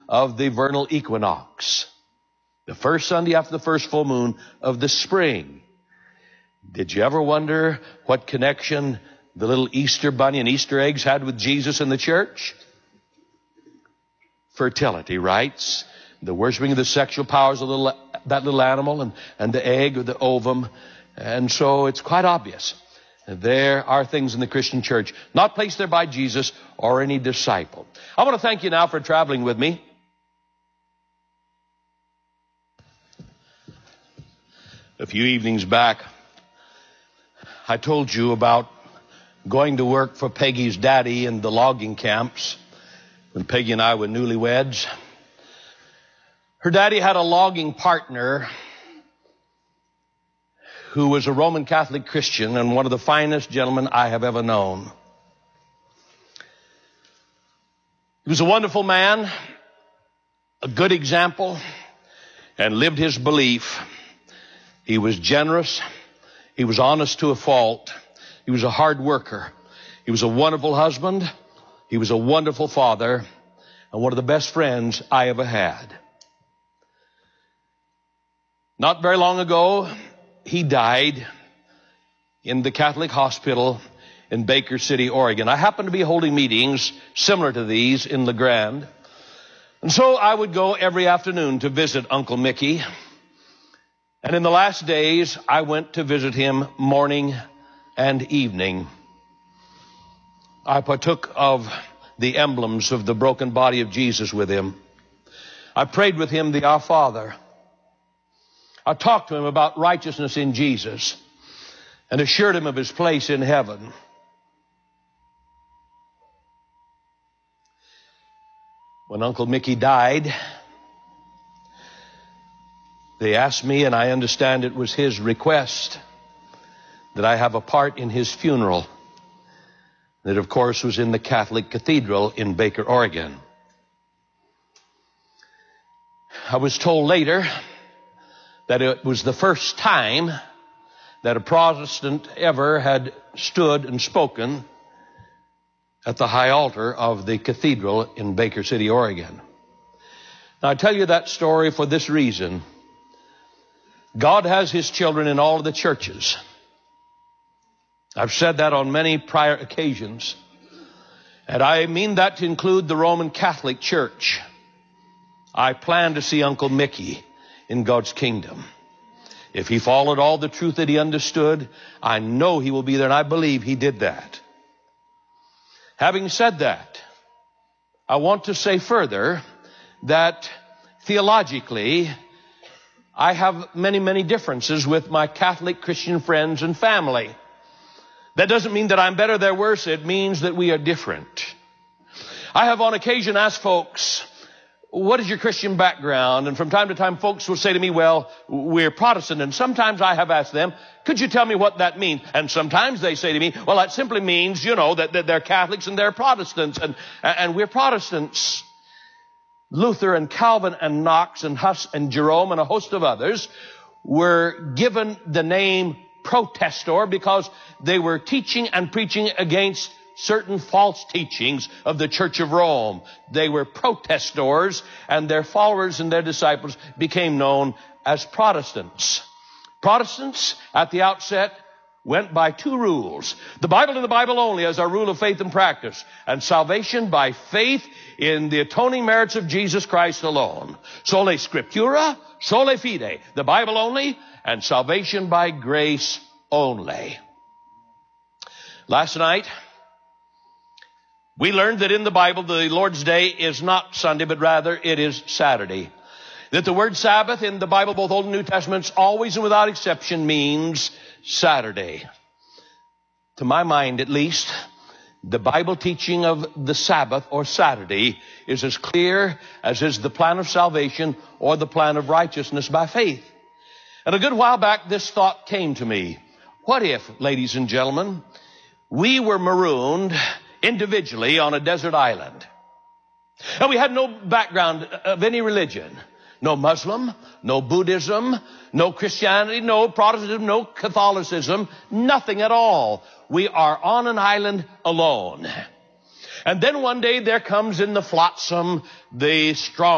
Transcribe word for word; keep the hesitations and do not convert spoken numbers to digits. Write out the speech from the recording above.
of the vernal equinox, the first Sunday after the first full moon of the spring. Did you ever wonder what connection the little Easter bunny and Easter eggs had with Jesus and the church? Fertility rites, the worshiping of the sexual powers of little, that little animal, and, and the egg or the ovum. And so it's quite obvious. There are things in the Christian church not placed there by Jesus or any disciple. I want to thank you now for traveling with me. A few evenings back, I told you about going to work for Peggy's daddy in the logging camps when Peggy and I were newlyweds. Her daddy had a logging partner who was a Roman Catholic Christian and one of the finest gentlemen I have ever known. He was a wonderful man, a good example, and lived his belief. He was generous. He was honest to a fault. He was a hard worker. He was a wonderful husband. He was a wonderful father, and one of the best friends I ever had. Not very long ago, he died in the Catholic hospital in Baker City, Oregon. I happened to be holding meetings similar to these in La Grande. And so I would go every afternoon to visit Uncle Mickey. And in the last days, I went to visit him morning and evening. I partook of the emblems of the broken body of Jesus with him. I prayed with him the Our Father. I talked to him about righteousness in Jesus and assured him of his place in heaven. When Uncle Mickey died, they asked me, and I understand it was his request, that I have a part in his funeral. That, of course, was in the Catholic Cathedral in Baker, Oregon. I was told later that it was the first time that a Protestant ever had stood and spoken at the high altar of the cathedral in Baker City, Oregon. Now, I tell you that story for this reason. God has his children in all of the churches. I've said that on many prior occasions. And I mean that to include the Roman Catholic Church. I plan to see Uncle Mickey in God's kingdom. If he followed all the truth that he understood, I know he will be there, and I believe he did that. Having said that, I want to say further that theologically, I have many, many differences with my Catholic Christian friends and family. That doesn't mean that I'm better, they're worse. It means that we are different. I have on occasion asked folks, what is your Christian background? And from time to time, folks will say to me, well, we're Protestant. And sometimes I have asked them, could you tell me what that means? And sometimes they say to me, well, that simply means, you know, that, that they're Catholics and they're Protestants. And, and we're Protestants. Luther and Calvin and Knox and Huss and Jerome and a host of others were given the name protestor because they were teaching and preaching against certain false teachings of the Church of Rome. They were protestors, and their followers and their disciples became known as Protestants. Protestants, at the outset, went by two rules. The Bible and the Bible only as our rule of faith and practice, and salvation by faith in the atoning merits of Jesus Christ alone. Sola Scriptura, sola fide. The Bible only, and salvation by grace only. Last night, we learned that in the Bible, the Lord's Day is not Sunday, but rather it is Saturday. That the word Sabbath in the Bible, both Old and New Testaments, always and without exception means Saturday. To my mind, at least, the Bible teaching of the Sabbath or Saturday is as clear as is the plan of salvation or the plan of righteousness by faith. And a good while back, this thought came to me. What if, ladies and gentlemen, we were marooned individually on a desert island, and we had no background of any religion? No Muslim, no Buddhism, no Christianity, no Protestantism, no Catholicism, nothing at all. We are on an island alone. And then one day there comes in the flotsam the strong